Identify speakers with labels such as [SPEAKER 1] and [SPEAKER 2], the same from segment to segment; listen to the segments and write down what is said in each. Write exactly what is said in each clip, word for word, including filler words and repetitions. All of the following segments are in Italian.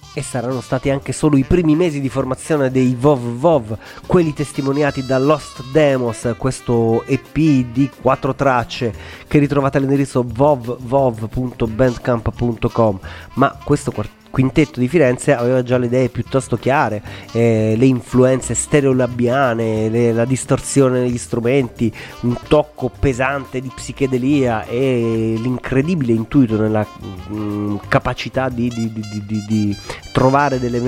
[SPEAKER 1] E saranno stati anche solo i primi mesi di formazione dei WoW WoW, quelli testimoniati da Lost Demos, questo E P di quattro tracce che ritrovate all'indirizzo wowwov punto bandcamp punto com. Ma questo quartetto quintetto di Firenze aveva già le idee piuttosto chiare, eh, le influenze stereolabiane, le, la distorsione negli strumenti, un tocco pesante di psichedelia e l'incredibile intuito nella mh, capacità di, di, di, di, di trovare delle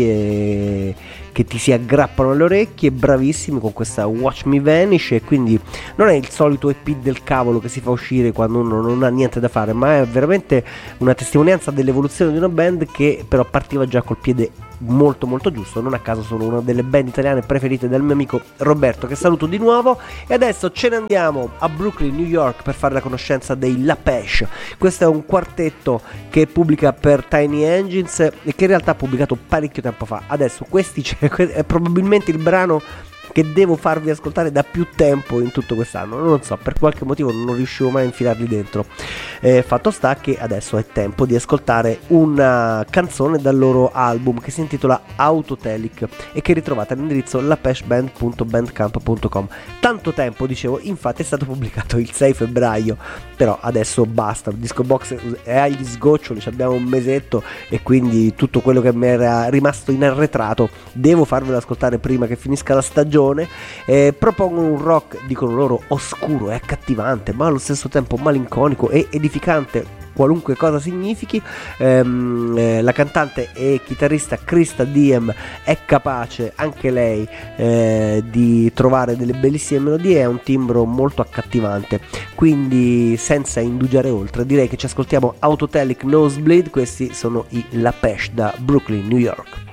[SPEAKER 1] melodie che ti si aggrappano alle orecchie. Bravissimi con questa Watch Me Vanish, e quindi non è il solito E P del cavolo che si fa uscire quando uno non ha niente da fare, ma è veramente una testimonianza dell'evoluzione di una band che però partiva già col piede molto molto giusto. Non a caso sono una delle band italiane preferite del mio amico Roberto, che saluto di nuovo. E adesso ce ne andiamo a Brooklyn, New York, per fare la conoscenza dei Lapesh. Questo è un quartetto che pubblica per Tiny Engines e che in realtà ha pubblicato parecchio tempo fa. Adesso questi è probabilmente il brano che devo farvi ascoltare da più tempo in tutto quest'anno, non so, per qualche motivo non riuscivo mai a infilarli dentro. Eh, fatto sta che adesso è tempo di ascoltare una canzone dal loro album che si intitola Autotelic e che ritrovate all'indirizzo lapeshband punto bandcamp punto com. Tanto tempo, dicevo, infatti è stato pubblicato il sei febbraio, però adesso basta, il disco box è agli sgoccioli, abbiamo un mesetto e quindi tutto quello che mi era rimasto in arretrato devo farvelo ascoltare prima che finisca la stagione. Eh, propongono un rock, dicono loro, oscuro e accattivante, ma allo stesso tempo malinconico e edificante, qualunque cosa significhi. ehm, eh, la cantante e chitarrista Krista Diem è capace anche lei eh, di trovare delle bellissime melodie, ha un timbro molto accattivante, quindi senza indugiare oltre direi che ci ascoltiamo Autotelic Nosebleed. Questi sono i Lapesh da Brooklyn, New York.